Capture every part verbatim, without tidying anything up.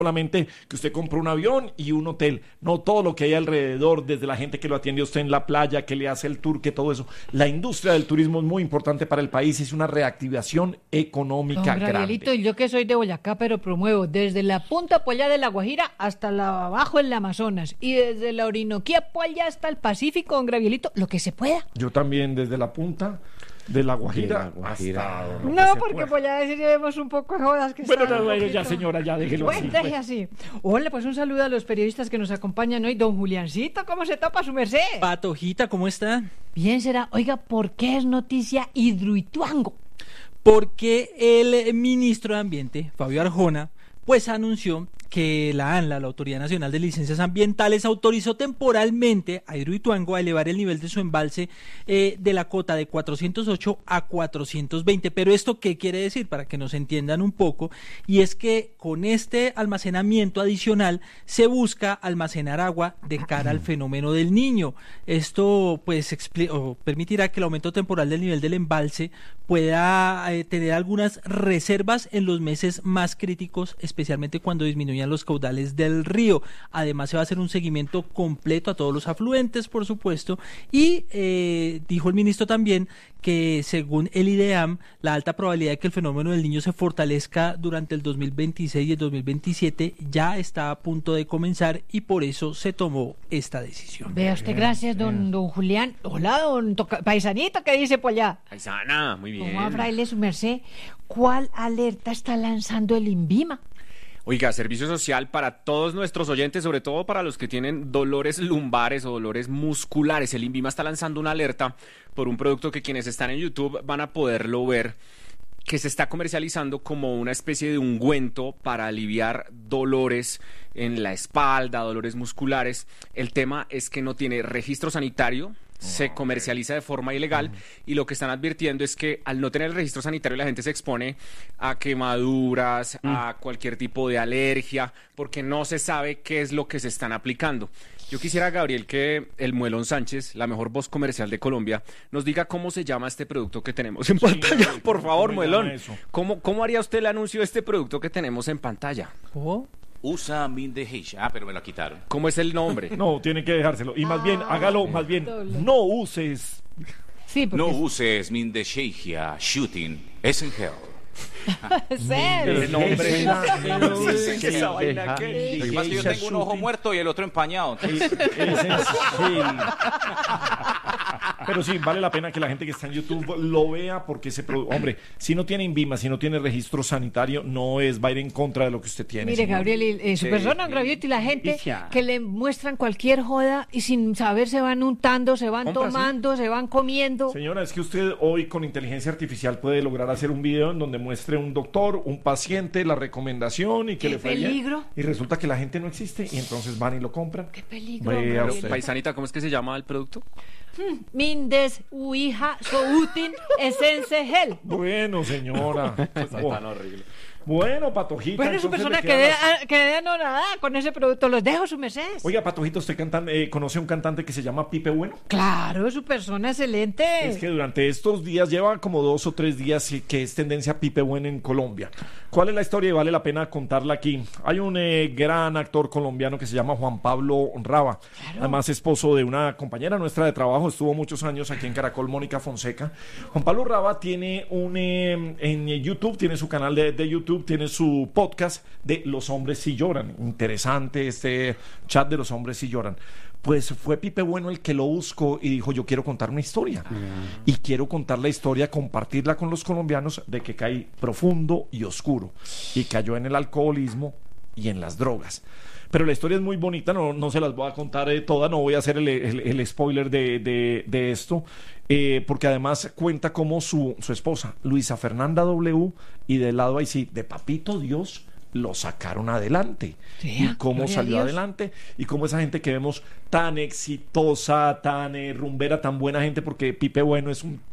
solamente que usted compra un avión y un hotel, no todo lo que hay alrededor, desde la gente que lo atiende a usted en la playa, que le hace el tour, que todo eso. La industria del turismo es muy importante para el país, es una reactivación económica Don Gabrielito, grande. yo que soy de Boyacá, pero promuevo desde la punta por allá de la Guajira hasta la abajo en la Amazonas y desde la Orinoquía por allá hasta el Pacífico, don Gabrielito, lo que se pueda. Yo también desde la punta de la Guajira, De la Guajira. hasta lo que No, se porque pueda. por allá deciremos un poco de jodas que Bueno, están no, un bueno, ya poquito- señora, ya déjelo Bueno, así. deje pues. así. Hola, pues un saludo a los periodistas que nos acompañan hoy. Don Juliancito, ¿cómo se topa su merced? Patojita, ¿cómo está? Bien será. Oiga, ¿por qué es noticia Hidroituango? Porque el ministro de Ambiente, Fabio Arjona, pues anunció que la ANLA, la Autoridad Nacional de Licencias Ambientales, autorizó temporalmente a Hidroituango a elevar el nivel de su embalse eh, de la cota de cuatrocientos ocho a cuatrocientos veinte. Pero ¿esto qué quiere decir? Para que nos entiendan un poco, y es que con este almacenamiento adicional se busca almacenar agua de cara al fenómeno del Niño. Esto pues expli- o permitirá que el aumento temporal del nivel del embalse pueda eh, tener algunas reservas en los meses más críticos, especialmente cuando disminuyan los caudales del río. Además se va a hacer un seguimiento completo a todos los afluentes, por supuesto, y eh, dijo el ministro también que según el IDEAM, la alta probabilidad de que el fenómeno del Niño se fortalezca durante el dos mil veintiséis y el dos mil veintisiete ya está a punto de comenzar, y por eso se tomó esta decisión. Vea usted, gracias, don, don Julián. Hola, don Toca- Paisanito, ¿qué dice por allá? Paisana, muy bien. ¿Cómo va, fraile, su merced? ¿Cuál alerta está lanzando el INVIMA? Oiga, servicio social para todos nuestros oyentes, sobre todo para los que tienen dolores lumbares o dolores musculares. El INVIMA está lanzando una alerta por un producto que quienes están en YouTube van a poderlo ver, que se está comercializando como una especie de ungüento para aliviar dolores en la espalda, dolores musculares. El tema es que no tiene registro sanitario, se comercializa de forma ilegal, y lo que están advirtiendo es que al no tener el registro sanitario la gente se expone a quemaduras, a cualquier tipo de alergia, porque no se sabe qué es lo que se están aplicando. Yo quisiera, Gabriel, que el Muelón Sánchez, la mejor voz comercial de Colombia, nos diga cómo se llama este producto que tenemos en pantalla. Por favor, ¿Cómo se llama Muelón, eso? ¿cómo, ¿cómo haría usted el anuncio de este producto que tenemos en pantalla? ¿Oh? Usa Mindehesh. Ah, pero me lo quitaron. ¿Cómo es el nombre? No, tiene que dejárselo. Y más bien, hágalo, más bien, doble. no uses. Sí, porque No uses Mindeshehia Shooting. Es en hell. es serio. El nombre. Sí, ¿Qué esa vaina qué? Lo que pasa es que yo tengo un ojo muerto y el otro empañado. entonces- Pero sí, vale la pena que la gente que está en YouTube lo vea, porque ese producto, hombre, si no tiene INVIMA, si no tiene registro sanitario, no es, va a ir en contra de lo que usted tiene. Mire, señor. Gabriel, y, y su Sí. persona, don Gabrielito, y la gente Icia. que le muestran cualquier joda y sin saber se van untando, se van Compra, sí. tomando, se van comiendo. Señora, es que usted hoy con inteligencia artificial puede lograr hacer un video en donde muestre un doctor, un paciente, la recomendación y que ¡Qué le fue bien. peligro! Y resulta que la gente no existe y entonces van y lo compran. ¡Qué peligro! Vea Gabriel. usted. Paisanita, ¿cómo es que se llama el producto? Mindes, uija, soutin, essence gel. Bueno, señora. Tan horrible. Bueno, Patojita. Bueno, su entonces persona le que quedan dé las- que dé anonadada con ese producto. Los dejo, su merced. Oiga, Patojito, ¿usted cantan, eh, conoce a un cantante que se llama Pipe Bueno? Claro, su persona excelente. Es que durante estos días, lleva como dos o tres días y que es tendencia Pipe Bueno en Colombia. ¿Cuál es la historia? Y vale la pena contarla aquí. Hay un eh, gran actor colombiano que se llama Juan Pablo Raba. Además, esposo de una compañera nuestra de trabajo, estuvo muchos años aquí en Caracol, Mónica Fonseca. Juan Pablo Raba tiene un eh, en YouTube, tiene su canal de, de YouTube, tiene su podcast de Los Hombres Si Lloran. Interesante este chat de Los Hombres Si Lloran. Pues fue Pipe Bueno el que lo buscó y dijo, yo quiero contar una historia. Y quiero contar la historia, compartirla con los colombianos, de que cae profundo y oscuro. Y cayó en el alcoholismo y en las drogas. Pero la historia es muy bonita, no, no se las voy a contar eh, todas, no voy a hacer el, el- el spoiler de, de- de esto, eh, porque además cuenta cómo su, su esposa, Luisa Fernanda W, y del lado ahí sí, de Papito Dios, lo sacaron adelante. Sí, Y cómo gloria a salió Dios. adelante, y cómo esa gente que vemos tan exitosa, tan eh, rumbera, tan buena gente, porque Pipe Bueno es un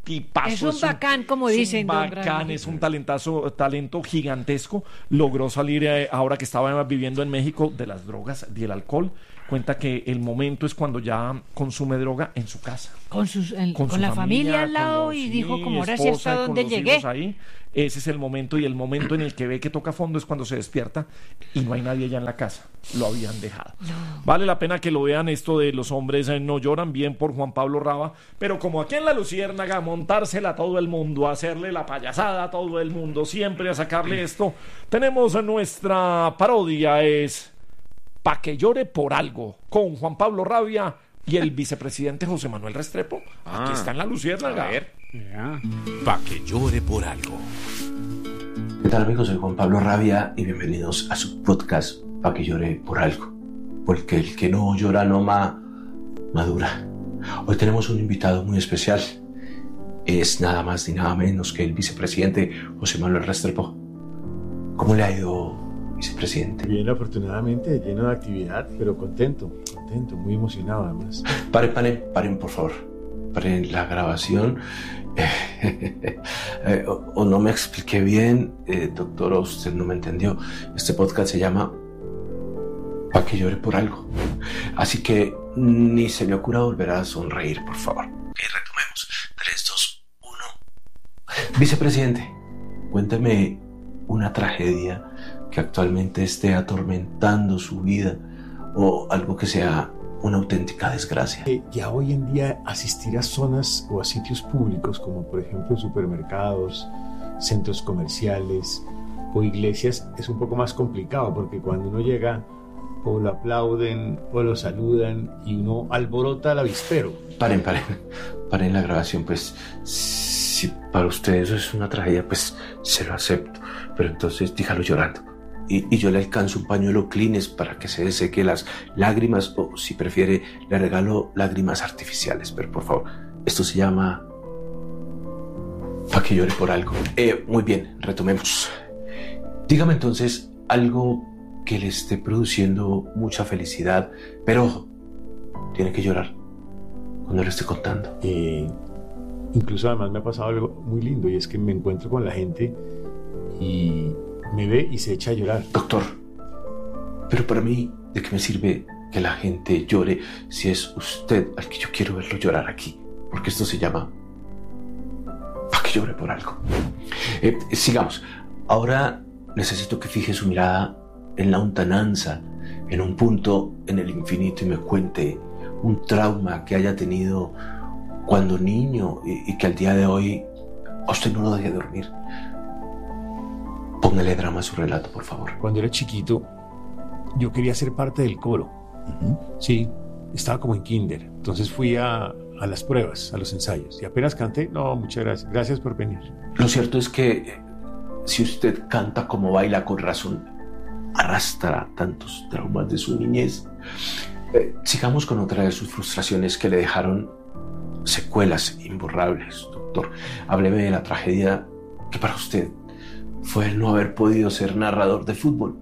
tipazo. Es un bacán, como dicen, Es un don bacán, Gravielito. es un talentazo, talento gigantesco. Logró salir eh, ahora que estaba viviendo en México de las drogas y el alcohol. Cuenta que el momento es cuando ya consume droga en su casa. Con, sus, en- Con, con su la familia al con lado los- y sí, dijo como ahora sí esposa hasta y con donde los llegué. hijos ahí. Ese es el momento, y el momento en el que ve que toca fondo es cuando se despierta y no hay nadie ya en la casa. Lo habían dejado. Vale la pena que lo vean. Esto de Los hombres eh, no lloran, bien por Juan Pablo Raba, pero como aquí en La Luciérnaga, montársela a todo el mundo, hacerle la payasada a todo el mundo, siempre a sacarle esto, tenemos eh, nuestra parodia, es Pa' que llore por algo, con Juan Pablo Rabia y el vicepresidente José Manuel Restrepo. Aquí Ah, está en La Luciérnaga. A ver. Pa' que llore por algo. ¿Qué tal, amigos? Soy Juan Pablo Rabia y bienvenidos a su podcast Pa' que llore por algo. Porque el que no llora no ma madura. Hoy tenemos un invitado muy especial. Es nada más ni nada menos que el vicepresidente José Manuel Restrepo. ¿Cómo le ha ido, vicepresidente? Bien, afortunadamente, lleno de actividad, pero contento, contento, muy emocionado además. Paren, paren, paren, por favor. Paren la grabación. Eh, o, o no me expliqué bien, eh, doctor, o usted no me entendió. Este podcast se llama Pa' que llore por algo. Así que ni se le ocurra volver a sonreír, por favor. Y retomemos. tres, dos, uno. Vicepresidente, cuénteme una tragedia que actualmente esté atormentando su vida o algo que sea una auténtica desgracia. Eh, ya hoy en día asistir a zonas o a sitios públicos como por ejemplo supermercados, centros comerciales o iglesias es un poco más complicado porque cuando uno llega o lo aplauden o lo saludan y uno alborota el avispero. Paren, paren, paren la grabación, pues si para usted eso es una tragedia, pues se lo acepto, pero entonces dígalo llorando. Y, y yo le alcanzo un pañuelo Kleenex para que se deseque las lágrimas, o si prefiere, le regalo lágrimas artificiales, pero por favor, esto se llama Pa' que llore por algo. Eh, muy bien, retomemos. Dígame entonces algo que le esté produciendo mucha felicidad, pero ojo, tiene que llorar cuando le esté contando. Eh, incluso además me ha pasado algo muy lindo y es que me encuentro con la gente y me ve y se echa a llorar. Doctor, pero para mí, ¿de qué me sirve que la gente llore si es usted al que yo quiero verlo llorar aquí? Porque esto se llama Pa' que llore por algo. Eh, sigamos. Ahora necesito que fije su mirada en la lontananza, en un punto en el infinito, y me cuente un trauma que haya tenido cuando niño y, y que al día de hoy a usted no lo deje dormir. Póngale drama a su relato, por favor. Cuando era chiquito, yo quería ser parte del coro. Sí, estaba como en kinder. Entonces fui a, a las pruebas, a los ensayos. Y apenas canté, no, muchas gracias. Gracias por venir. Lo cierto es que eh, si usted canta como baila, con razón arrastra tantos traumas de su niñez. Eh, sigamos con otra de sus frustraciones que le dejaron secuelas imborrables, doctor. Hábleme de la tragedia que para usted fue el no haber podido ser narrador de fútbol.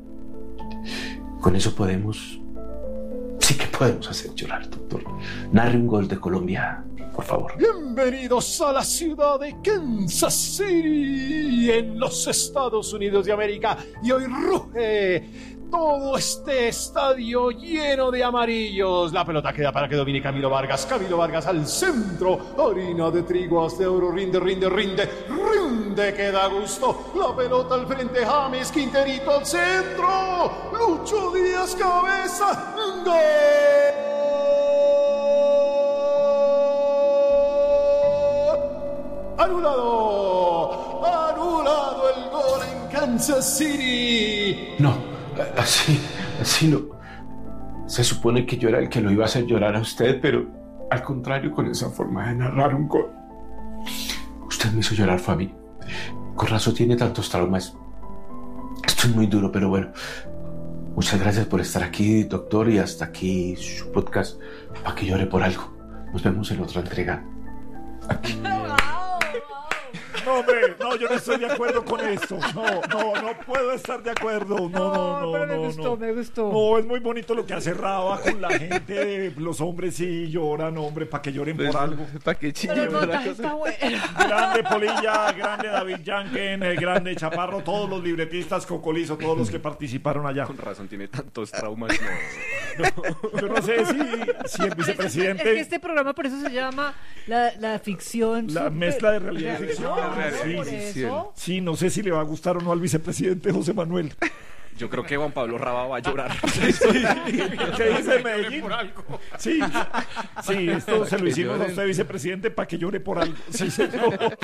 Con eso podemos, sí que podemos hacer llorar, doctor. Narre un gol de Colombia, por favor. Bienvenidos a la ciudad de Kansas City, en los Estados Unidos de América. Y hoy ruge todo este estadio lleno de amarillos. La pelota queda para que domine Camilo Vargas. Camilo Vargas al centro. Harina de trigo, haz de oro, rinde, rinde, rinde. Rinde que da gusto. La pelota al frente, James Quinterito al centro. Lucho Díaz, cabeza. ¡Gol! ¡Anulado! ¡Anulado el gol en Kansas City! No, así, así no. Se supone que yo era el que lo iba a hacer llorar a usted, pero al contrario, con esa forma de narrar un gol. Usted me hizo llorar, Fabi. Con razón tiene tantos traumas. Esto es muy duro, pero bueno. Muchas gracias por estar aquí, doctor, y hasta aquí su podcast Pa' que llore por algo. Nos vemos en otra entrega. Aquí. No, hombre, no, yo no estoy de acuerdo con esto. No, no, no puedo estar de acuerdo. No, no, no, pero me no, gustó, no. me gustó. No, es muy bonito lo que hace Raba con la gente. De los hombres sí lloran, hombre, para que lloren por algo. ¿Para qué Pero el chillen por la montaje cosa? está bueno. Grande Polilla, grande David Yanken, eh, grande Chaparro, todos los libretistas, Cocolizo, todos los que participaron allá. Con razón tiene tantos traumas. No. Yo no sé si, si el Es vicepresidente... que este programa por eso se llama la, la ficción. La super- mezcla de realidad y ficción. Sí, Sí, por sí, eso. Sí, no sé si le va a gustar o no al vicepresidente José Manuel. Yo creo que Juan Pablo Raba va a llorar. ¿Qué dice Medellín? Sí, sí, esto se lo hicimos a usted, vicepresidente, para que llore por algo. Sí, señor.